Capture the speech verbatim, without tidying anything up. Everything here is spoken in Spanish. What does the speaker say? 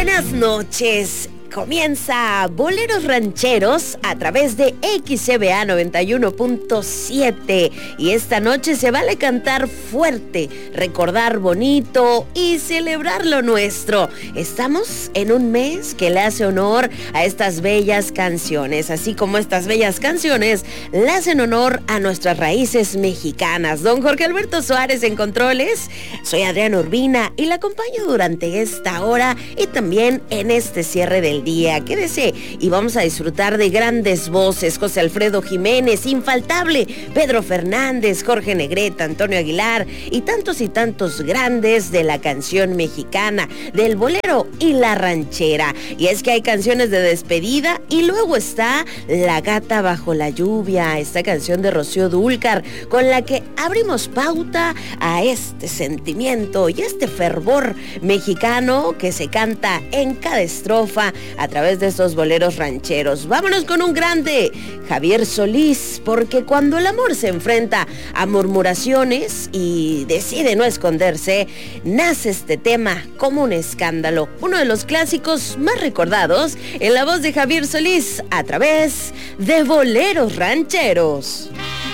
buenas noches. Comienza Boleros Rancheros a través de X C B A noventa y uno punto siete y esta noche se vale cantar fuerte, recordar bonito y celebrar lo nuestro. Estamos en un mes que le hace honor a estas bellas canciones, así como estas bellas canciones le hacen honor a nuestras raíces mexicanas. Don Jorge Alberto Suárez en controles, soy Adriana Urbina y la acompaño durante esta hora y también en este cierre del día. Quédese y vamos a disfrutar de grandes voces: José Alfredo Jiménez, infaltable, Pedro Fernández, Jorge Negrete, Antonio Aguilar y tantos y tantos grandes de la canción mexicana, del bolero y la ranchera. Y es que hay canciones de despedida y luego está La Gata Bajo la Lluvia, esta canción de Rocío Dúrcal con la que abrimos pauta a este sentimiento y este fervor mexicano que se canta en cada estrofa a través de estos boleros rancheros. Vámonos con un grande, Javier Solís, porque cuando el amor se enfrenta a murmuraciones y decide no esconderse, nace este tema como un escándalo, uno de los clásicos más recordados en la voz de Javier Solís a través de Boleros Rancheros.